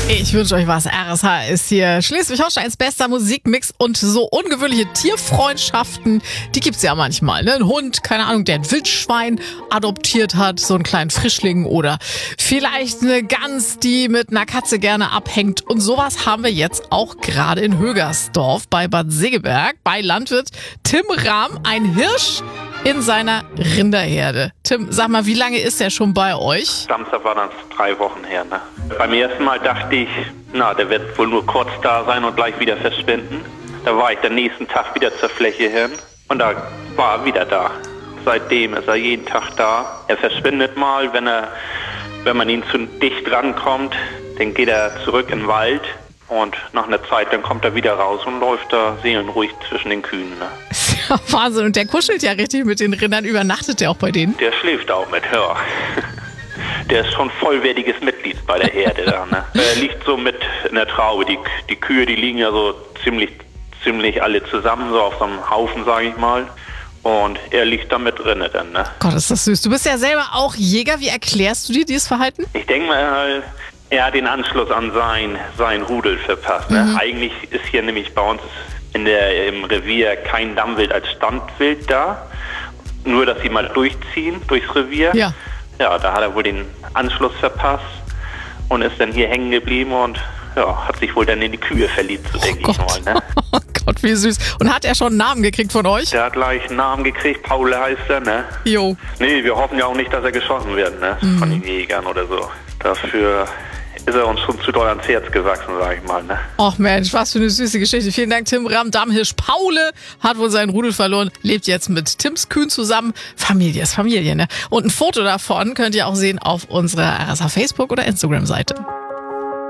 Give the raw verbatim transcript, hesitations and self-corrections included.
Ich wünsche euch was. R S H ist hier Schleswig-Holsteins bester Musikmix und so ungewöhnliche Tierfreundschaften, die gibt's ja manchmal. Ne? Ein Hund, keine Ahnung, der ein Wildschwein adoptiert hat, so einen kleinen Frischling oder vielleicht eine Gans, die mit einer Katze gerne abhängt. Und sowas haben wir jetzt auch gerade in Högersdorf bei Bad Segeberg bei Landwirt Tim Rahm, ein Hirsch in seiner Rinderherde. Tim, sag mal, wie lange ist er schon bei euch? Samstag war das drei Wochen her. Ne? Beim ersten Mal dachte ich, na, der wird wohl nur kurz da sein und gleich wieder verschwinden. Da war ich den nächsten Tag wieder zur Fläche hin und da war er wieder da. Seitdem ist er jeden Tag da. Er verschwindet mal, wenn er, wenn man ihn zu dicht rankommt, dann geht er zurück in den Wald. Und nach einer Zeit, dann kommt er wieder raus und läuft da seelenruhig zwischen den Kühen. Ne? Ja, Wahnsinn. Und der kuschelt ja richtig mit den Rindern. Übernachtet der auch bei denen? Der schläft auch mit, ja. Der ist schon vollwertiges Mitglied bei der Herde da. Ne? Er liegt so mit in der Traube. Die, die Kühe, die liegen ja so ziemlich, ziemlich alle zusammen, so auf so einem Haufen, sage ich mal. Und er liegt da mit drinne dann. Ne? Gott, ist das süß. Du bist ja selber auch Jäger. Wie erklärst du dir dieses Verhalten? Ich denke mal, er hat den Anschluss an sein, sein Rudel verpasst. Ne? Mhm. Eigentlich ist hier nämlich bei uns in der, im Revier kein Dammwild als Standwild da. Nur, dass sie mal durchziehen durchs Revier. Ja. Ja, da hat er wohl den Anschluss verpasst und ist dann hier hängen geblieben und ja, hat sich wohl dann in die Kühe verliebt, so denke oh ich mal. Ne? Oh Gott, wie süß. Und hat er schon einen Namen gekriegt von euch? Der hat gleich einen Namen gekriegt, Paul heißt er, ne? Jo. Nee, wir hoffen ja auch nicht, dass er geschossen wird, ne? Mhm. Von den Jägern oder so. Dafür ist er uns schon zu doll ans Herz gewachsen, sag ich mal. Ne? Ach Mensch, was für eine süße Geschichte. Vielen Dank, Tim Rahm. Dammhirsch Paule hat wohl seinen Rudel verloren, lebt jetzt mit Tims Kühen zusammen. Familie ist Familie, ne? Und ein Foto davon könnt ihr auch sehen auf unserer R S H Facebook- oder Instagram-Seite.